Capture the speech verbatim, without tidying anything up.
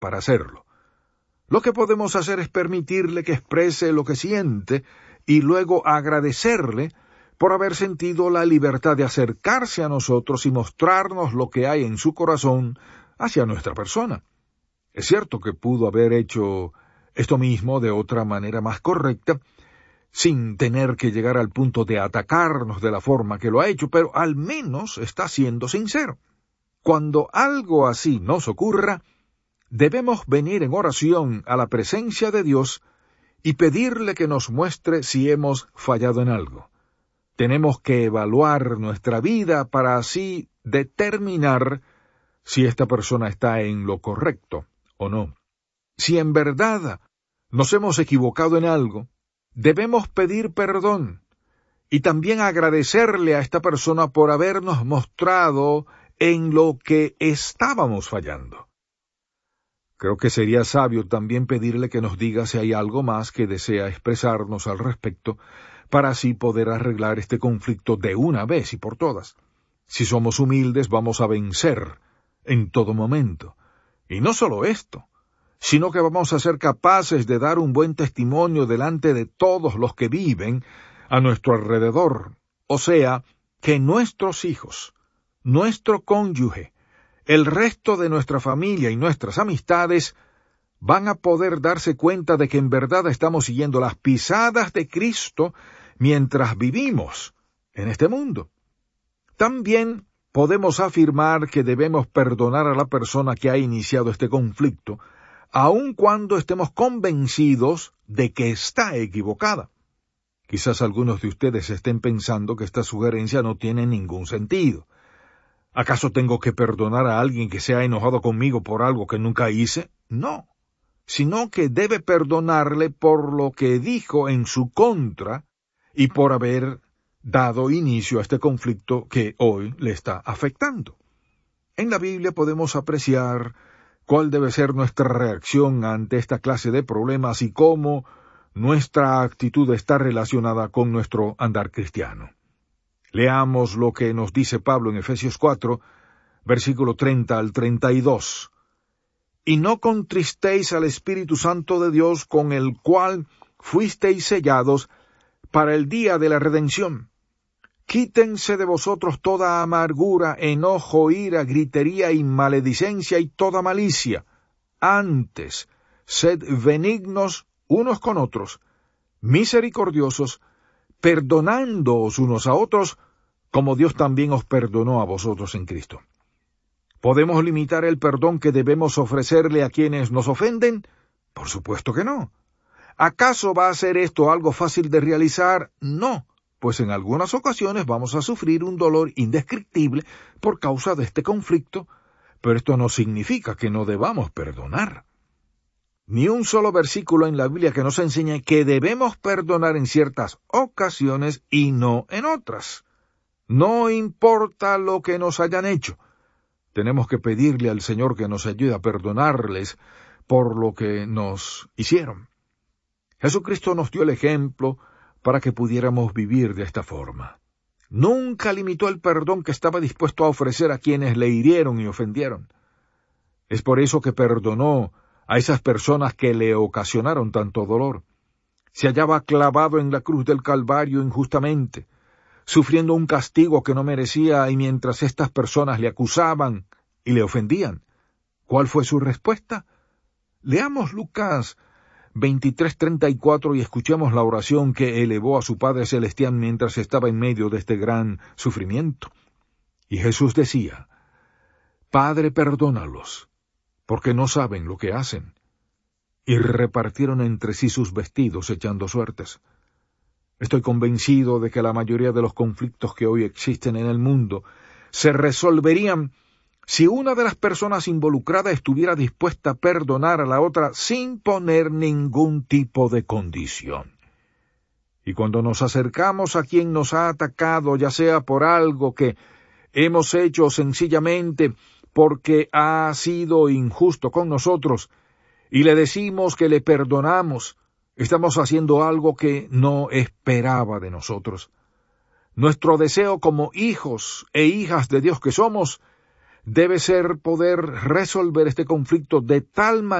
para hacerlo. Lo que podemos hacer es permitirle que exprese lo que siente y luego agradecerle por haber sentido la libertad de acercarse a nosotros y mostrarnos lo que hay en su corazón hacia nuestra persona. Es cierto que pudo haber hecho esto mismo de otra manera más correcta, sin tener que llegar al punto de atacarnos de la forma que lo ha hecho, pero al menos está siendo sincero. Cuando algo así nos ocurra, debemos venir en oración a la presencia de Dios y pedirle que nos muestre si hemos fallado en algo. Tenemos que evaluar nuestra vida para así determinar si esta persona está en lo correcto o no. Si en verdad nos hemos equivocado en algo, debemos pedir perdón y también agradecerle a esta persona por habernos mostrado en lo que estábamos fallando. Creo que sería sabio también pedirle que nos diga si hay algo más que desea expresarnos al respecto, para así poder arreglar este conflicto de una vez y por todas. Si somos humildes, vamos a vencer en todo momento. Y no solo esto, sino que vamos a ser capaces de dar un buen testimonio delante de todos los que viven a nuestro alrededor. O sea, que nuestros hijos, nuestro cónyuge, el resto de nuestra familia y nuestras amistades van a poder darse cuenta de que en verdad estamos siguiendo las pisadas de Cristo mientras vivimos en este mundo. También podemos afirmar que debemos perdonar a la persona que ha iniciado este conflicto, aun cuando estemos convencidos de que está equivocada. Quizás algunos de ustedes estén pensando que esta sugerencia no tiene ningún sentido. ¿Acaso tengo que perdonar a alguien que se ha enojado conmigo por algo que nunca hice? No, sino que debe perdonarle por lo que dijo en su contra y por haber dado inicio a este conflicto que hoy le está afectando. En la Biblia podemos apreciar cuál debe ser nuestra reacción ante esta clase de problemas y cómo nuestra actitud está relacionada con nuestro andar cristiano. Leamos lo que nos dice Pablo en Efesios cuatro, versículo treinta al treinta y dos. Y no contristéis al Espíritu Santo de Dios, con el cual fuisteis sellados para el día de la redención. Quítense de vosotros toda amargura, enojo, ira, gritería y maledicencia y toda malicia. Antes, sed benignos unos con otros, misericordiosos, perdonándoos unos a otros, como Dios también os perdonó a vosotros en Cristo. ¿Podemos limitar el perdón que debemos ofrecerle a quienes nos ofenden? Por supuesto que no. ¿Acaso va a ser esto algo fácil de realizar? No, pues en algunas ocasiones vamos a sufrir un dolor indescriptible por causa de este conflicto, pero esto no significa que no debamos perdonar. Ni un solo versículo en la Biblia que nos enseñe que debemos perdonar en ciertas ocasiones y no en otras. No importa lo que nos hayan hecho. Tenemos que pedirle al Señor que nos ayude a perdonarles por lo que nos hicieron. Jesucristo nos dio el ejemplo para que pudiéramos vivir de esta forma. Nunca limitó el perdón que estaba dispuesto a ofrecer a quienes le hirieron y ofendieron. Es por eso que perdonó a esas personas que le ocasionaron tanto dolor. Se hallaba clavado en la cruz del Calvario injustamente, sufriendo un castigo que no merecía, y mientras estas personas le acusaban y le ofendían, ¿cuál fue su respuesta? Leamos Lucas veintitrés treinta y cuatro y escuchemos la oración que elevó a su Padre Celestial mientras estaba en medio de este gran sufrimiento. Y Jesús decía: Padre, perdónalos, porque no saben lo que hacen. Y repartieron entre sí sus vestidos echando suertes. Estoy convencido de que la mayoría de los conflictos que hoy existen en el mundo se resolverían si una de las personas involucradas estuviera dispuesta a perdonar a la otra sin poner ningún tipo de condición. Y cuando nos acercamos a quien nos ha atacado, ya sea por algo que hemos hecho o sencillamente porque ha sido injusto con nosotros, y le decimos que le perdonamos, estamos haciendo algo que no esperaba de nosotros. Nuestro deseo como hijos e hijas de Dios que somos debe ser poder resolver este conflicto de tal manera